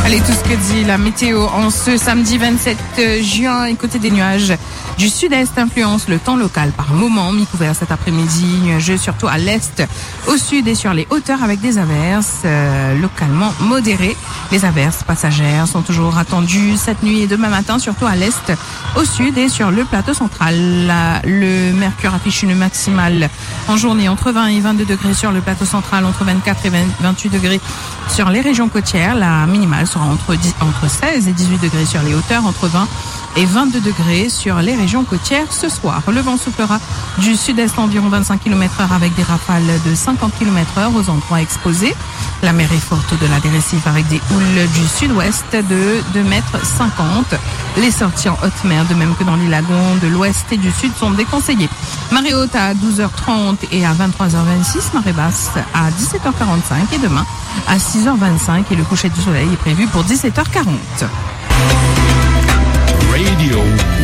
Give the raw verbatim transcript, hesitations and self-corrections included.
Allez, tout ce que dit la météo en ce samedi vingt-sept juin, côté des nuages du sud-est influence le temps local par moments, mi-couvert cet après-midi, nuageux surtout à l'est, au sud et sur les hauteurs avec des averses euh, localement modérées. Les averses passagères sont toujours attendues cette nuit et demain matin, surtout à l'est, au sud et sur le plateau central. La, le mercure affiche une maximale en journée entre vingt et vingt-deux degrés sur le plateau central, entre vingt-quatre et vingt-huit degrés sur les régions côtières. La minimale sera entre, dix, entre seize et dix-huit degrés sur les hauteurs, entre vingt et vingt-deux degrés sur les régions côtières ce soir. Le vent soufflera du sud-est environ vingt-cinq kilomètres heure avec des rafales de cinquante kilomètres heure aux endroits exposés. La mer est forte au-delà des récifs avec des houles du sud-ouest de deux mètres cinquante. Les sorties en haute mer, de même que dans les lagons de l'ouest et du sud, sont déconseillées. Marée haute à douze heures trente et à vingt-trois heures vingt-six, marée basse à dix-sept heures quarante-cinq et demain à six heures vingt-cinq et le coucher du soleil est prévu pour dix-sept heures quarante.